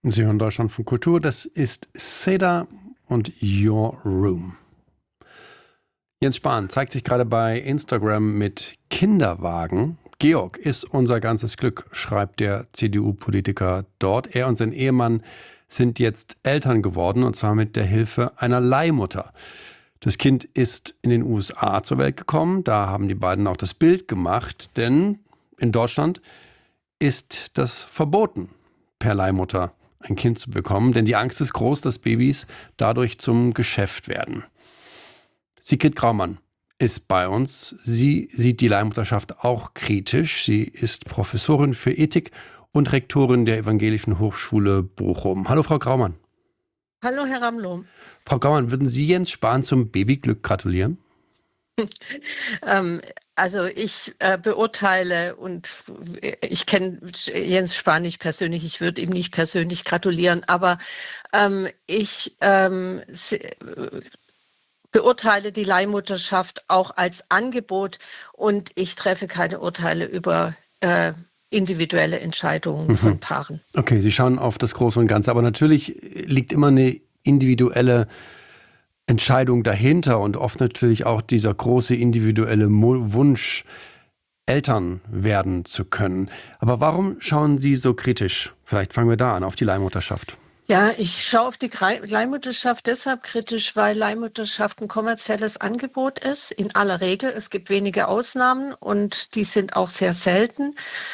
Sie hören Deutschland von Kultur. Das ist Seda und Your Room. Jens Spahn zeigt sich gerade bei Instagram mit Kinderwagen. Georg ist unser ganzes Glück, schreibt der CDU-Politiker dort. Er und sein Ehemann sind jetzt Eltern geworden, und zwar mit der Hilfe einer Leihmutter. Das Kind ist in den USA zur Welt gekommen. Da haben die beiden auch das Bild gemacht, denn in Deutschland ist das verboten, per Leihmutter ein Kind zu bekommen, denn die Angst ist groß, dass Babys dadurch zum Geschäft werden. Sigrid Graumann ist bei uns. Sie sieht die Leihmutterschaft auch kritisch. Sie ist Professorin für Ethik und Rektorin der Evangelischen Hochschule Bochum. Hallo, Frau Graumann. Hallo, Herr Ramloh. Frau Graumann, würden Sie Jens Spahn zum Babyglück gratulieren? Also ich beurteile und ich kenne Jens Spahn nicht persönlich, ich würde ihm nicht persönlich gratulieren, aber ich beurteile die Leihmutterschaft auch als Angebot und ich treffe keine Urteile über individuelle Entscheidungen von Paaren. Okay, Sie schauen auf das Große und Ganze, aber natürlich liegt immer eine individuelle Entscheidung dahinter und oft natürlich auch dieser große individuelle Wunsch, Eltern werden zu können. Aber warum schauen Sie so kritisch, vielleicht fangen wir da an, auf die Leihmutterschaft? Ja, ich schaue auf die Leihmutterschaft deshalb kritisch, weil Leihmutterschaft ein kommerzielles Angebot ist, in aller Regel. Es gibt wenige Ausnahmen und die sind auch sehr selten.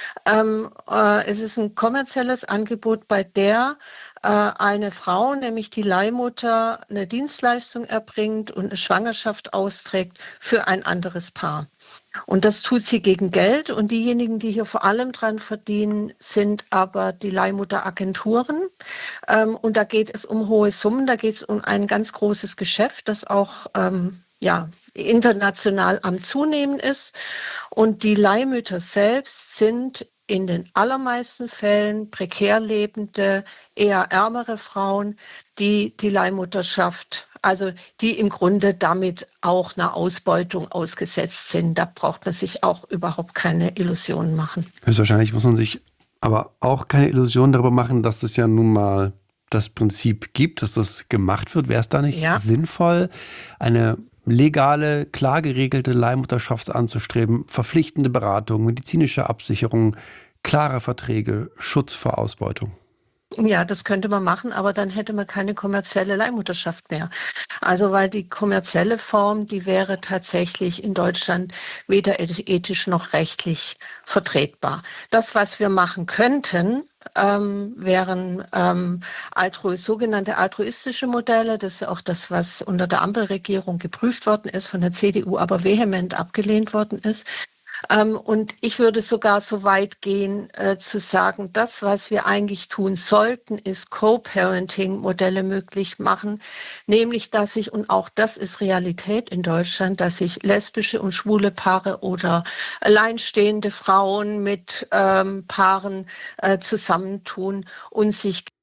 Es ist ein kommerzielles Angebot, bei der eine Frau, nämlich die Leihmutter, eine Dienstleistung erbringt und eine Schwangerschaft austrägt für ein anderes Paar. Und das tut sie gegen Geld. Und diejenigen, die hier vor allem dran verdienen, sind aber die Leihmutteragenturen. Und da geht es um hohe Summen, da geht es um ein ganz großes Geschäft, das auch international am Zunehmen ist. Und die Leihmütter selbst sind in den allermeisten Fällen prekär lebende, eher ärmere Frauen, die die Leihmutterschaft, also die im Grunde damit auch einer Ausbeutung ausgesetzt sind. Da braucht man sich auch überhaupt keine Illusionen machen. Höchstwahrscheinlich muss man sich aber auch keine Illusionen darüber machen, dass es ja nun mal das Prinzip gibt, dass das gemacht wird. Wäre es da nicht sinnvoll, eine legale, klar geregelte Leihmutterschaft anzustreben, verpflichtende Beratung, medizinische Absicherung, klare Verträge, Schutz vor Ausbeutung? Ja, das könnte man machen, aber dann hätte man keine kommerzielle Leihmutterschaft mehr. Also weil die kommerzielle Form, die wäre tatsächlich in Deutschland weder ethisch noch rechtlich vertretbar. Das, was wir machen könnten, wären sogenannte altruistische Modelle. Das ist auch das, was unter der Ampelregierung geprüft worden ist, von der CDU aber vehement abgelehnt worden ist. Und ich würde sogar so weit gehen, zu sagen, das, was wir eigentlich tun sollten, ist Co-Parenting-Modelle möglich machen. Nämlich, dass sich, und auch das ist Realität in Deutschland, dass sich lesbische und schwule Paare oder alleinstehende Frauen mit Paaren zusammentun und sich